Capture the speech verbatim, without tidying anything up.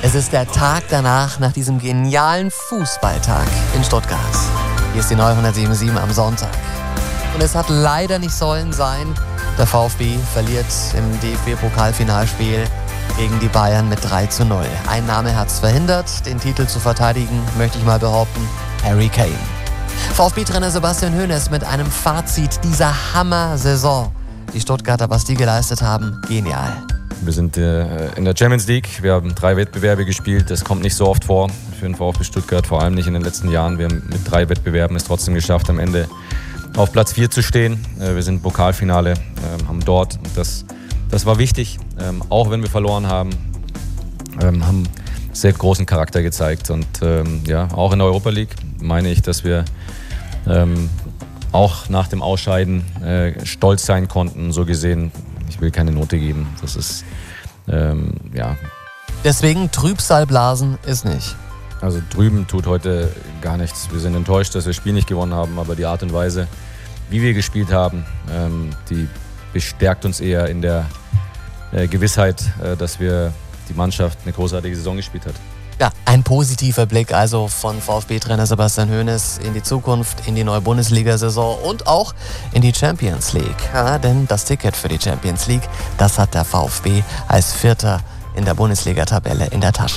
Es ist der Tag danach, nach diesem genialen Fußballtag in Stuttgart. Hier ist die neunhundertsiebenundsiebzig am Sonntag. Und es hat leider nicht sollen sein. Der VfB verliert im D F B-Pokalfinalspiel gegen die Bayern mit drei zu null. Ein Name hat es verhindert, den Titel zu verteidigen, möchte ich mal behaupten, Harry Kane. VfB-Trainer Sebastian Hoeneß mit einem Fazit dieser Hammer-Saison. Die Stuttgarter, was die geleistet haben, genial. Wir sind äh, in der Champions League, wir haben drei Wettbewerbe gespielt, das kommt nicht so oft vor für den VfB Stuttgart, vor allem nicht in den letzten Jahren. Wir haben mit drei Wettbewerben es trotzdem geschafft, am Ende auf Platz vier zu stehen. Äh, wir sind im Pokalfinale, äh, haben dort, das, das war wichtig, ähm, auch wenn wir verloren haben, ähm, haben sehr großen Charakter gezeigt. Und ähm, ja, auch in der Europa League meine ich, dass wir ähm, auch nach dem Ausscheiden äh, stolz sein konnten, so gesehen. Ich will keine Note geben. Das ist, ähm, ja. Deswegen Trübsalblasen ist nicht. Also drüben tut heute gar nichts. Wir sind enttäuscht, dass wir das Spiel nicht gewonnen haben, aber die Art und Weise, wie wir gespielt haben, ähm, die bestärkt uns eher in der äh, Gewissheit, äh, dass wir die Mannschaft eine großartige Saison gespielt hat. Ja, ein positiver Blick also von VfB-Trainer Sebastian Hoeneß in die Zukunft, in die neue Bundesliga-Saison und auch in die Champions League. Ja, denn das Ticket für die Champions League, das hat der VfB als Vierter in der Bundesliga-Tabelle in der Tasche.